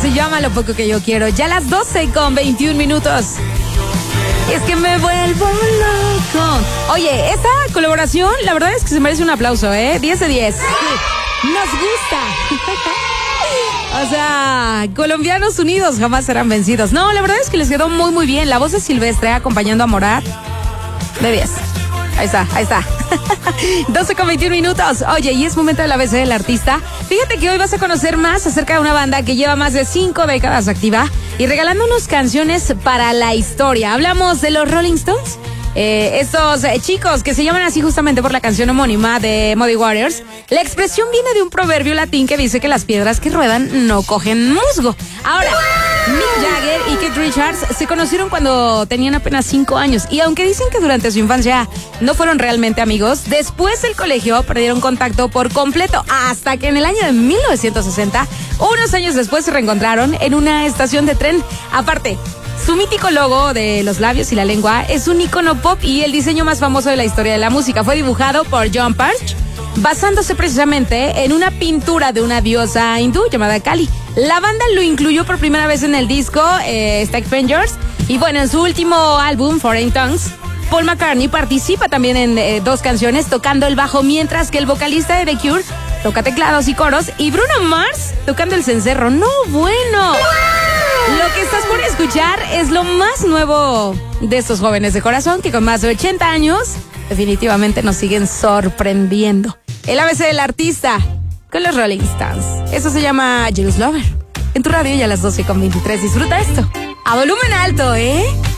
se llama Lo poco que yo quiero. Ya a las 12:21. Es que me vuelvo loco. Oye, esta colaboración, la verdad es que se merece un aplauso, 10 de 10. Sí, nos gusta. O sea, colombianos unidos jamás serán vencidos. No, la verdad es que les quedó muy, muy bien. La voz de Silvestre acompañando a Morat. De 10. Ahí está. 12:21. Oye, y es momento del ABC del artista. Fíjate que hoy vas a conocer más acerca de una banda que lleva más de 5 décadas activa y regalándonos canciones para la historia. Hablamos de los Rolling Stones. Estos chicos que se llaman así justamente por la canción homónima de Muddy Waters. La expresión viene de un proverbio latín que dice que las piedras que ruedan no cogen musgo. Ahora, Mick Jagger y Keith Richards se conocieron cuando tenían apenas 5 años y aunque dicen que durante su infancia no fueron realmente amigos, después del colegio perdieron contacto por completo hasta que en el año de 1960, unos años después, se reencontraron en una estación de tren. Aparte, su mítico logo de los labios y la lengua es un icono pop y el diseño más famoso de la historia de la música. Fue dibujado por John Parch, basándose precisamente en una pintura de una diosa hindú llamada Kali. La banda lo incluyó por primera vez en el disco Strangers y bueno, en su último álbum, Foreign Tongues, Paul McCartney participa también en 2 canciones tocando el bajo, mientras que el vocalista de The Cure toca teclados y coros y Bruno Mars tocando el cencerro. ¡No, bueno! Lo que estás por escuchar es lo más nuevo de estos jóvenes de corazón que con más de 80 años definitivamente nos siguen sorprendiendo. El ABC del artista con los Rolling Stones. Eso se llama Jealous Lover. En tu radio ya a las 12:23. Disfruta esto a volumen alto,